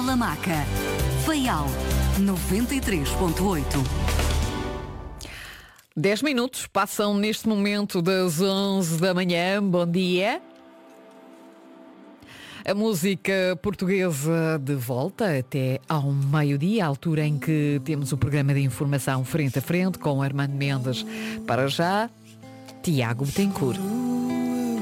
Lamaca. Faial 93.8. 10 minutos passam neste momento das 11 da manhã. Bom dia. A música portuguesa de volta até ao meio-dia, a altura em que temos o programa de informação frente a frente com Armando Mendes. Para já, Tiago Betancourt.